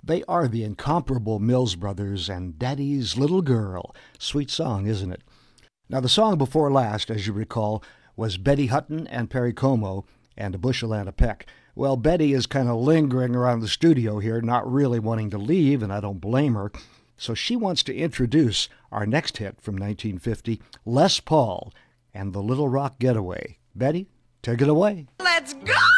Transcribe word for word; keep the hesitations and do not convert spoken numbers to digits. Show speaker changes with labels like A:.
A: They are the incomparable Mills Brothers and Daddy's Little Girl. Sweet song, isn't it? Now, the song before last, as you recall, was Betty Hutton and Perry Como and A Bushel and a Peck. Well, Betty is kind of lingering around the studio here, not really wanting to leave, and I don't blame her. So she wants to introduce our next hit from nineteen fifty, Les Paul and the Little Rock Getaway. Betty, take it away.
B: Let's go!